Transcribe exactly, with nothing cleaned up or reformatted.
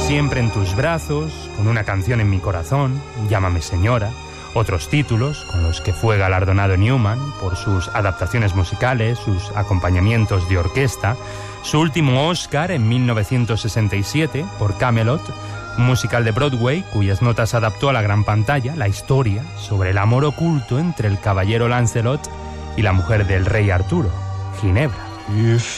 Siempre en tus brazos, Con una canción en mi corazón, Llámame señora, otros títulos con los que fue galardonado Newman por sus adaptaciones musicales, sus acompañamientos de orquesta, su último Oscar en mil novecientos sesenta y siete por Camelot, un musical de Broadway cuyas notas adaptó a la gran pantalla, la historia sobre el amor oculto entre el caballero Lancelot y la mujer del rey Arturo, Ginebra. If